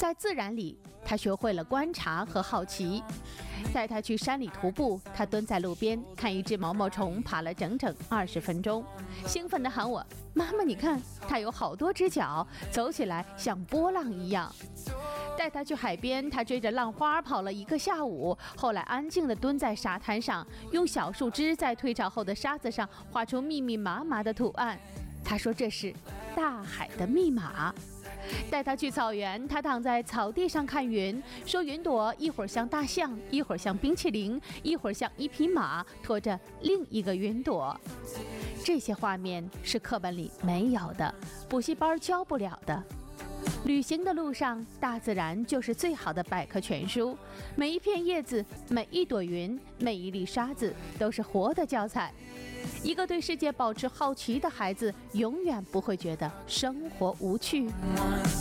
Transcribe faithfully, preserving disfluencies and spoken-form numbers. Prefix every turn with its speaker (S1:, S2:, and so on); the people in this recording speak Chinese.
S1: 在自然里，他学会了观察和好奇。带他去山里徒步，他蹲在路边看一只毛毛虫爬了整整二十分钟，兴奋地喊我：妈妈，你看，它有好多只脚，走起来像波浪一样。带他去海边，他追着浪花跑了一个下午，后来安静地蹲在沙滩上，用小树枝在退潮后的沙子上画出密密麻麻的图案。他说这是大海的密码。带他去草原，他躺在草地上看云，说云朵一会儿像大象，一会儿像冰淇淋，一会儿像一匹马拖着另一个云朵。这些画面是课本里没有的，补习班教不了的。旅行的路上，大自然就是最好的百科全书，每一片叶子，每一朵云，每一粒沙子都是活的教材。一个对世界保持好奇的孩子，永远不会觉得生活无趣。